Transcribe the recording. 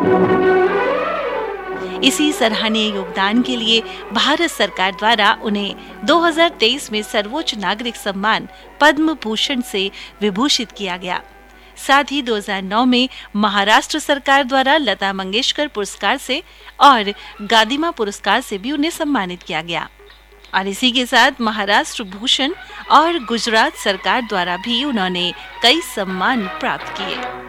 इसी सराहनीय योगदान के लिए भारत सरकार द्वारा उन्हें 2023 में सर्वोच्च नागरिक सम्मान पद्म भूषण से विभूषित किया गया। साथ ही 2009 में महाराष्ट्र सरकार द्वारा लता मंगेशकर पुरस्कार से और गादिमा पुरस्कार से भी उन्हें सम्मानित किया गया। और इसी के साथ महाराष्ट्र भूषण और गुजरात सरकार द्वारा भी उन्होंने कई सम्मान प्राप्त किए।